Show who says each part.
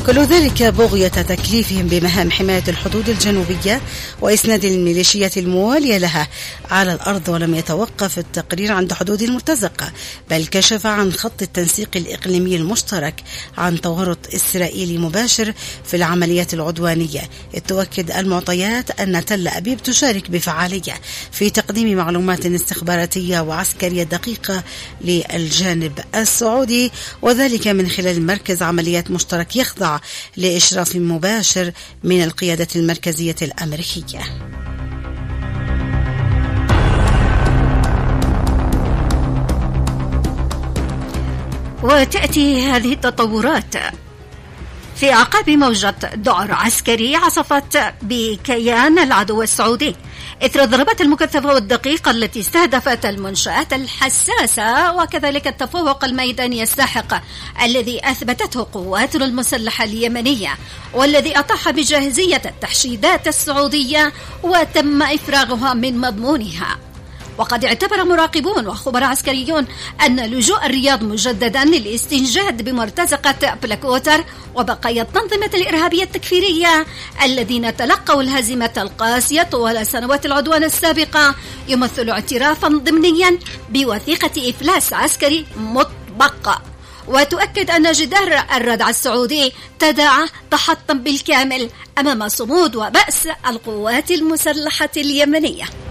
Speaker 1: كل ذلك بغية تكليفهم بمهام حماية الحدود الجنوبية وإسناد الميليشيات الموالية لها على الأرض. ولم يتوقف التقرير عند حدود المرتزقة، بل كشف عن خط التنسيق الإقليمي المشترك عن تورط إسرائيلي مباشر في العمليات العدوانية. تؤكد المعطيات أن تل أبيب تشارك بفعالية في تقديم معلومات استخباراتية وعسكرية دقيقة للجانب السعودي، وذلك من خلال مركز عمليات مشترك يخضع لإشراف مباشر من القيادة المركزية الأمريكية.
Speaker 2: وتأتي هذه التطورات في أعقاب موجة ذعر عسكري عصفت بكيان العدو السعودي إثر الضربات المكثفة والدقيقة التي استهدفت المنشآت الحساسة وكذلك التفوق الميداني الساحق الذي أثبتته قواتنا المسلحة اليمنية، والذي أطاح بجاهزية التحشيدات السعودية وتم إفراغها من مضمونها. وقد اعتبر مراقبون وخبراء عسكريون أن لجوء الرياض مجددا للاستنجاد بمرتزقة بلاك ووتر وبقايا التنظيمة الإرهابية التكفيرية الذين تلقوا الهزيمة القاسية طوال سنوات العدوان السابقة يمثل اعترافا ضمنيا بوثيقة إفلاس عسكري مطبق. وتؤكد أن جدار الردع السعودي تداعى تحطم بالكامل أمام صمود وبأس القوات المسلحة اليمنية.